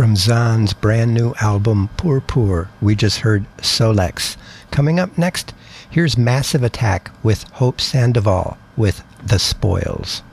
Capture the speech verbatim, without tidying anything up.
From Zahn's brand new album, Pour Pour, we just heard Solex. Coming up next, here's Massive Attack with Hope Sandoval with The Spoils.